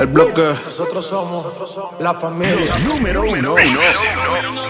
El bloque. Nosotros somos la familia. Número uno.